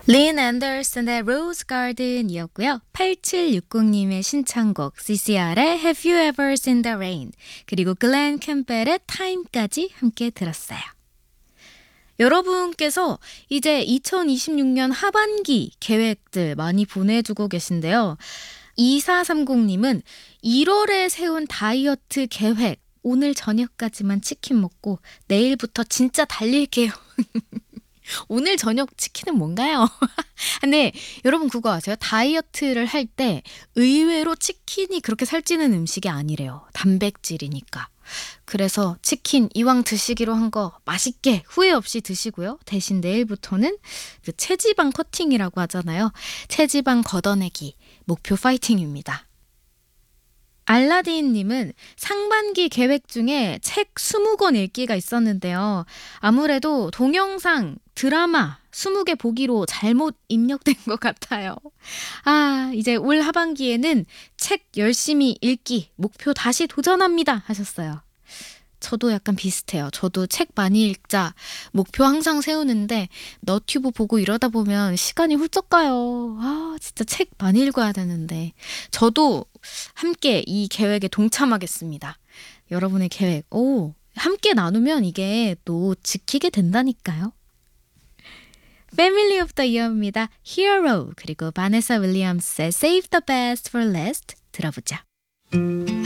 린 앤더슨의 로즈 가든이었고요. 8760님의 신청곡 CCR의 Have You Ever Seen the Rain 그리고 글렌 캠벨의 Time까지 함께 들었어요. 여러분께서 이제 2026년 하반기 계획들 많이 보내주고 계신데요. 2430님은 1월에 세운 다이어트 계획 오늘 저녁까지만 치킨 먹고 내일부터 진짜 달릴게요. 오늘 저녁 치킨은 뭔가요? 근데 여러분 그거 아세요? 다이어트를 할 때 의외로 치킨이 그렇게 살찌는 음식이 아니래요. 단백질이니까. 그래서 치킨 이왕 드시기로 한 거 맛있게 후회 없이 드시고요. 대신 내일부터는 그 체지방 커팅이라고 하잖아요. 체지방 걷어내기 목표 파이팅입니다. 알라딘님은 상반기 계획 중에 책 20권 읽기가 있었는데요. 아무래도 동영상, 드라마 20개 보기로 잘못 입력된 것 같아요. 이제 올 하반기에는 책 열심히 읽기 목표 다시 도전합니다 하셨어요. 저도 약간 비슷해요. 저도 책 많이 읽자 목표 항상 세우는데 너튜브 보고 이러다 보면 시간이 훌쩍 가요. 진짜 책 많이 읽어야 되는데 저도 함께 이 계획에 동참하겠습니다. 여러분의 계획 함께 나누면 이게 또 지키게 된다니까요. Family of the Year입니다. Hero 그리고 바네사 윌리엄스의 Save the Best for Last 들어보자.